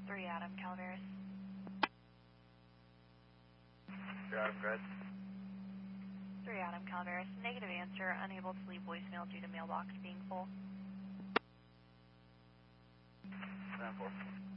3 Adam Calaveras. 3 Adam, go ahead. 3 Adam Calaveras. Negative answer. Unable to leave voicemail due to mailbox being full. 10-4.